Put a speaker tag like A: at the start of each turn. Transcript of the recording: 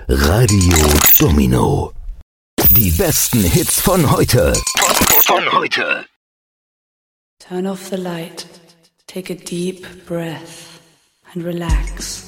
A: Radio Domino. Die besten Hits von heute. Von heute.
B: Turn off the light, take a deep breath and relax.